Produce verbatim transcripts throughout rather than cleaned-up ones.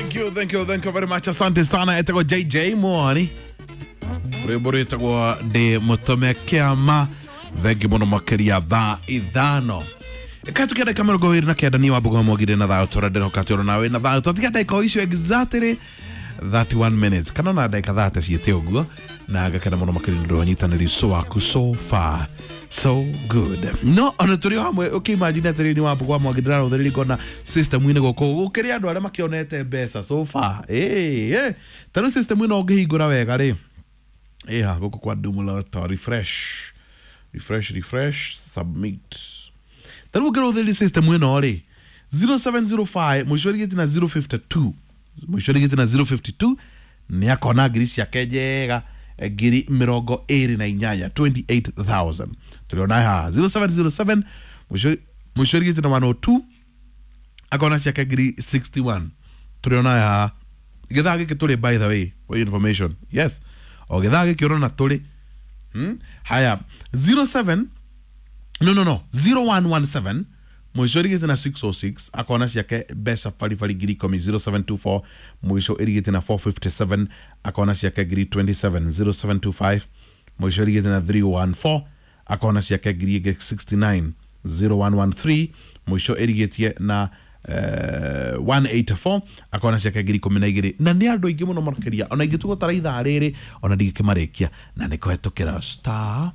Thank you, thank you, thank you very much. Asante sana. Etego J J Mwani. Rebore etego de Mutome Kiama. Thank you mono makeria tha ithano. Katu kia daika mrogo hiri na kia dani wabugo mwagire na dhao tora deno katoro nawe na dhao tora daika oisho exactly thirty-one minutes. Kana na daika dhate siyete oguo. Na aga kada mono makeri ndo nyita niri so aku so far. So good. No, ona turi hamwe okay imagine turi ni wapo kwa mwagidira ro thiri kona system wine goko ukiri andu ara makionete besa so far. Eh eh. Tano system wine ogihingura wega ri. Eh ha goko kwa dumula to refresh. Refresh refresh submit. Tano gero thiri system wine ori. zero seven zero five mwishori geti na zero five two. Mwishori geti na zero five two ni akona grisi ya kejega. Giri mirogo eri na inyanya twenty-eight thousand. Tuliona ha zero seven zero seven mwishori giti na one oh two akona siya giri sixty-one. Tuliona ha githage kitule by the way for your information. Yes. O githage kirona tuli hmm? Haya zero seven no no no zero one one seven mwishori giti na six oh six akona siya besa fali fali giri komi zero seven two four mwishori giti na four fifty-seven akona siya giri twenty-seven zero seven two five mwishori giti na three one four akona siya giri sixty-nine zero one one three mwisho erigetie na uh, one eighty-four akona siya giri kumi na igiri na ni andu ingi muno markeria ona ingi tugo taraitha riri ona ndige kimarekia na niko hetokera star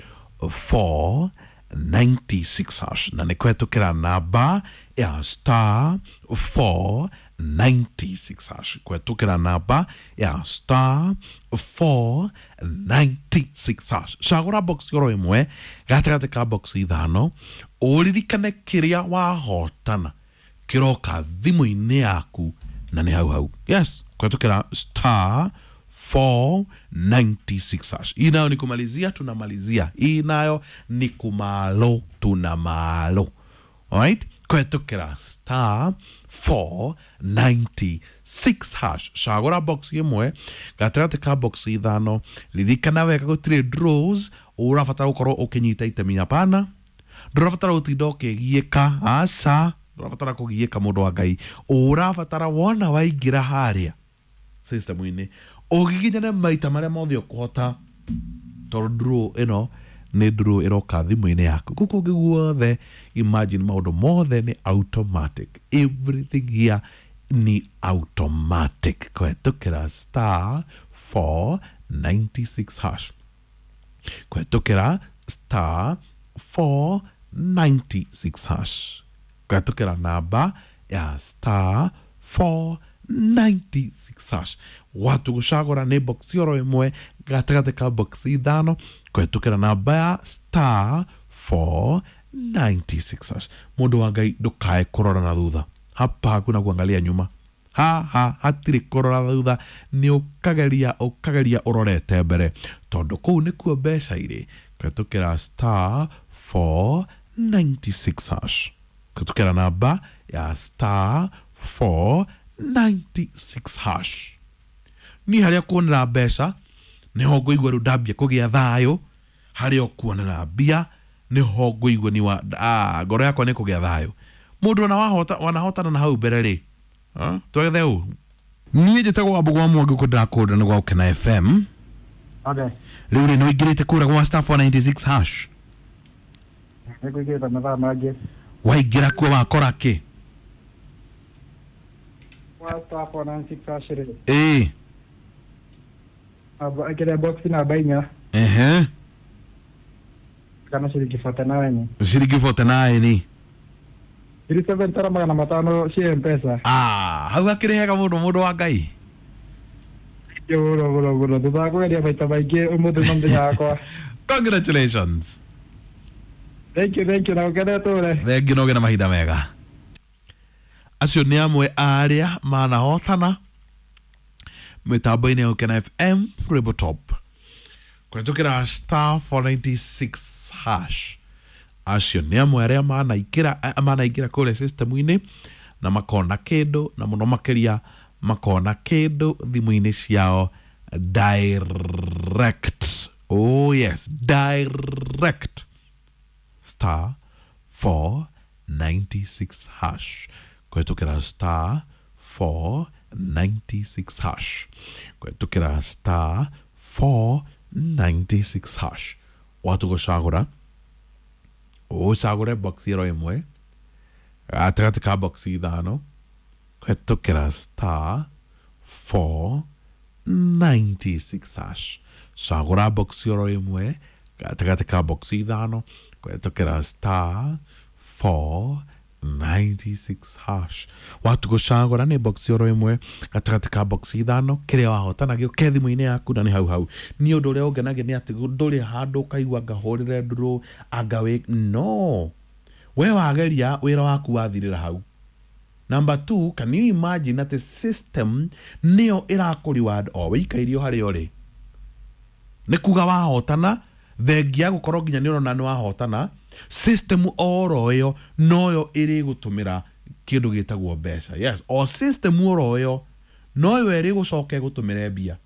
four ninety-six hash na niko hetokera namba ya star four ninety-six hash kwetukira namba ya star four ninety-six hash shagura box yoro imwe gatagate ka box ithano uririkane kiria wahotana kiroka thimu-ini yaku na ni hau hau. Yes, kwetukira star four ninety-six hash. Hii nayo ni kumalizia, tunamalizia. Hii nayo ni kumalo, tunamalo. Alright, kwetukira star four ninety-six hash shagura box imwe gatagate ka box ithano ririkana wega gutire draws urafatara gukorwo ukinyita itemi hapana ndurafatara gutinda ukigieka aca ndurafatara kugieka mundu wa Ngai urafatara wona waingira haria system ini ugiginyane maita maria mothe ukuhota to draw ino ni draw iroka thimu-ini yaku kuko guothe imagine maundu mothe ni automatic everything here ni automatic kwetukira star four ninety-six hash kwetukira star four ninety-six hash kwetukira namba ya star four ninety-six hash watu gushagura ni box yoro imwe gatagate ka box ithano kwetukira namba ya star four ninety-six hash. Mundu wa Ngai ndukae kurora na thutha hapa hakuna kuangalia nyuma ha ha hatiri kurora na thutha ni ukageria ukageria urorete mbere tondu kuu nikuo mbeca iri kwetukira star four ninety-six hash kwetukira namba ya star four ninety-six hash ni haria kuonera mbeca niho ngũigua rĩu ndambia kũgĩa thayũ harĩa ũkuonera mbia niho ngũigua ni wa ah ngoro yakwa nĩ kũgĩa thayũ mũndũ ona wahota wanahotana na hau mbere rĩ ha twagethe ũũ niĩ njĩtagwo Wambũgwa Mwangi ũkũ ndakũnda nĩ gwa Ũkena F M. Okay. Rĩu rĩ nĩ ũingĩrĩte kũra gwa star four ninety-six hash nĩ kũingĩrĩte mathaa mangĩ waingĩra kuo wakora kĩ wa star four ninety-six hash rĩ ĩĩ aba akira box namba inya ehe kana ciringi forty-nine ciringi forty-nine three seven tara magana matano cia M-Pesa. ah hau akĩrĩhega mũndũ mũndũ wa Ngai Yoro bro bro tutakugeria maita maingĩ ũmũthĩ na mũthenya wakwa. Congratulations. Thank you thank you na ũkenetwo re thank you no gena mahinda mega acio nĩ amwe arĩa manahotana mitambo-ini ya Ũkena F M Tabletop kwetukira star four ninety-six hash acio nĩ amwe arĩa manaikĩra manaikĩra kũrĩa system-ini na makona kĩndũ na mũno makĩria makona kĩndũ thimũ-inĩ ciao direct. Oh yes, direct. Star four ninety-six hash kwetukira star four ninety-six hash kwetukira star four ninety-six hash watu gucagura ucagure box iro imwe gatagatĩ ka box ithano kwetukira star four ninety-six hash cagura box iro imwe gatagatĩ ka box ithano kwetukira star four ninety-six hash watu gucagura ni box oro imwe gatagatĩ ka box ithano kiria wahotanagio ke thimu-inĩ yaku na ni hau hau ni undu uria ungenagia ni ati nduri handu kaigua ngahurire nduru anga we no we wageria wira waku wathirira hau. Number two, can you imagine that the system nio irakuriward o wikairio hari ori ni kuga wahotana thengia gukorwo nginya ni urona ni wahotana system oro yo noyo iri gutumira kindu gitagwo mbeca. Yes, o system oro yo noyo iri gucoke gutumira mbia.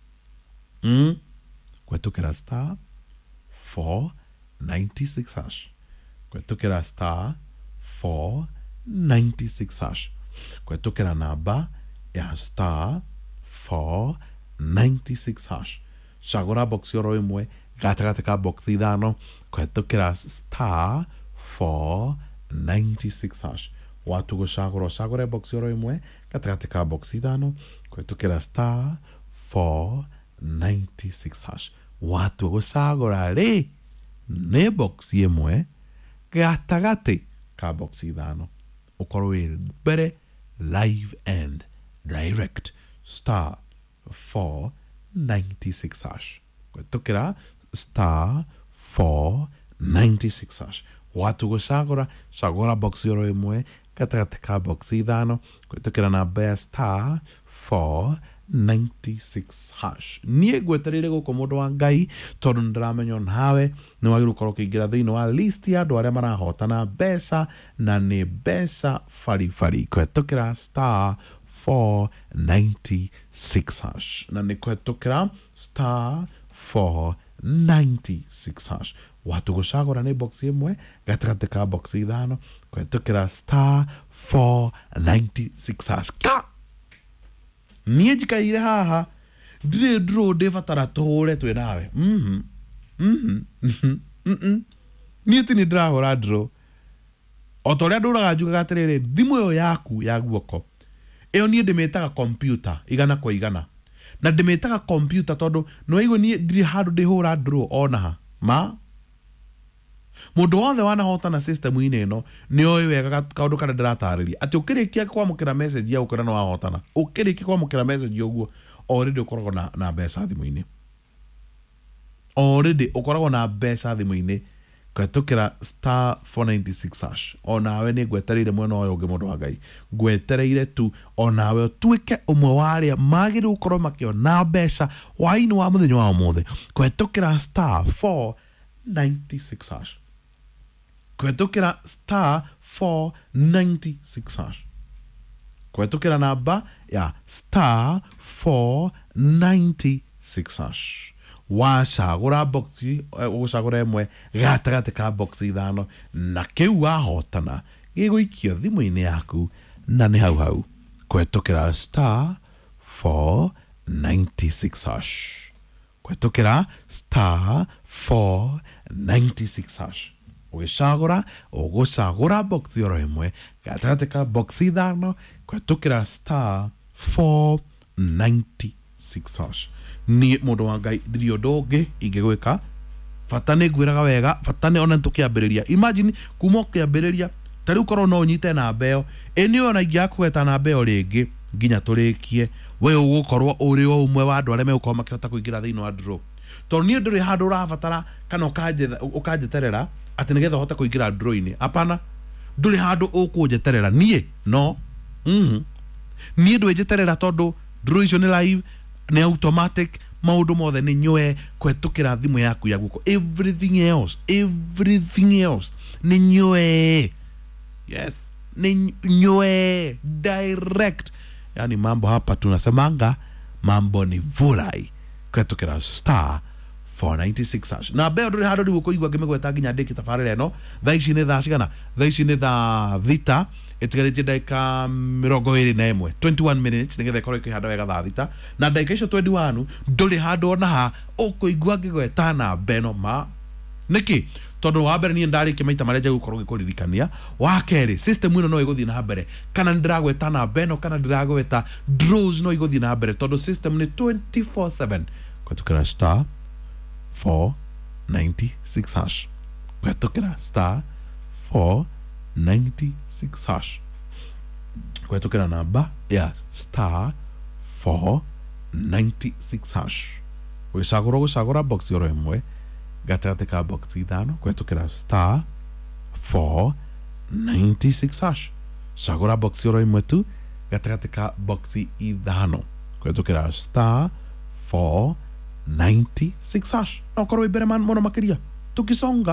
Mm. Kwetukira star four ninety-six hash. Kwetukira star four ninety-six hash. Kwetukira namba ya star four ninety-six hash. Cagura box oro imwe gatagatĩ ka box ithano kwetukira star four ninety-six hash. Watu gucagura cagure box oro imwe gatagatĩ ka box ithano kwetukira star four ninety-six hash. Watu gucagura ri ni box imwe gatagatĩ ka box ithano ukorwo wi mbere live and direct star four ninety-six hash. Kwetukira star four ninety-six hash. Watu gucagura cagura box oro imwe gatagatĩ ka box ithano kwetukira namba ya star four ninety-six hash. Nie gweterere guko mundu wa Ngai tondu ndiramenya nawe ni wagiru korwo kiingira thiini wa list ya andu aria marahotana mbeca na ni mbeca fari fari. Kwetukira star four ninety-six hash na ni kwetukira star four ninety-six hash. Watu gucagura ni box imwe gatagatĩ ka box ithano kwetukira star four ninety-six hash. Ka nie njikaire haha ndire ndro ndibatara tuhure twi nawe. Mhm mhm mhm nie ti ni ndirahura ndro o ta uria nduraga njugaga atiriri thimu iyo yaku ya guoko iyo nie ndimitaga computer igana kwa igana na ndimitaga computer tondu no igwe nie ndiri handu ndihura ndro onaha ma mundu wothe wanahota na system ine no ni oy wega kaundu kana ndiratariria ati ukirikia kwamukira message ya ukira no wahotana ukirikia kwamukira message yoguo already ukoragwo na na mbeca thimu-ini already ukoragwo na mbeca thimu-ini kwetukira star four ninety-six hash onawe ni gwetereire mwena oyo ungi mundu wa Ngai gwetereire tu onawe utuike umwe wa aria magiru ukorwo makiona mbeca waini wa muthenya wa muthe kwetukira star four ninety-six hash. Kwetukira star four ninety-six hash. Kwetukira namba ya star four ninety-six hash. Wacagura boxi ucagura imwe gatagatĩ ka box ithano na kiu wahotana giguikio thimu-ini yaku na ni hau hau. Kwetukira star four ninety-six hash. Kwetukira star four ninety-six hash. Ugicagura ugucagura box oro imwe gatagatĩ ka box ithano kwetukira star four ninety-six hash. Ni mundu wa Ngai ndiri undu ungi ingigwika bata ni ngwiraga wega bata ni ona tukiambiriria. Imagine kuma ukiambiriria tari ukorwo no unyite namba iyo eni ona ingĩakugeta namba iyo ringi nginya turikie we ugukorwo uri o umwe wa andu aria megukorwo makihota kuingira thiini wa draw tondu ni nduri handu urabatara kana ukanjeterera ati nigetha uhote kuingira draw-ini. Apana, nduri handu ukunjeterera nie no mhm nie ndwenjeterera tondu draw icio ni live ni automatic maundu mothe ni nywe kwetukira thimu yaku ya guko. Everything else everything else ni nywe. Yes, ni nywe direct. Yani mambo hapa tunasemanga mambo ni vulai kwetukira star four ninety-six hash. Na beo nduri handu ndiguo kuigua ngimegweta nginya ndiki tabarira eno thaa ici ni thaa cigana thaa ici ni thaa thita itigarĩtie ndagĩka mĩrongo ĩrĩ na ĩmwe twenty-one minutes nĩgetha ĩkorwo ĩkĩhanda wega thaa thita na ndagĩka icio twenty-one ndũrĩ handũ ona ha ũkũigua ngĩgweta namba ĩno ma nĩkĩ tondu wa mbere ni ndarĩkia maita marĩa njagũkorwo ngĩkũririkania wa kerĩ system ĩno no ĩgũthiĩ na mbere kana ndiragweta namba ĩno kana ndiragweta draws no igũthiĩ na mbere tondu system nĩ twenty-four seven kwetukĩra star four ninety-six hash kwetukĩra star four ninety-six hash kwetukĩra namba ya star four ninety-six hash wĩcagũra gũcagũra box yoro ĩmwe gatagatĩ ka box ithano kwetukĩra star four ninety-six hash cagũra box yoro ĩmwe tu gatagatĩ ka box ithano kwetukĩra star four ninety-six hash no korwo wĩ mbere mũno makĩria tukisonga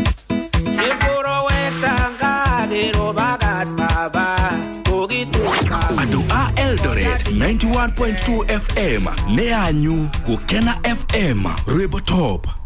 Ado a Eldoret ninety-one point two F M Neanyu Gukena F M Rwebo Top